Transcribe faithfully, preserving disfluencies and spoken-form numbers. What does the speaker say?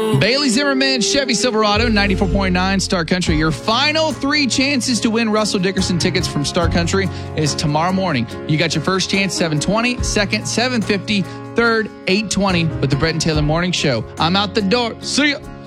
Bailey Zimmerman, Chevy Silverado, ninety-four point nine Star Country. Your final three chances to win Russell Dickerson tickets from Star Country is tomorrow morning. You got your first chance, seven twenty, second, seven fifty, third, eight twenty with the Brett and Taylor Morning Show. I'm out the door. See ya.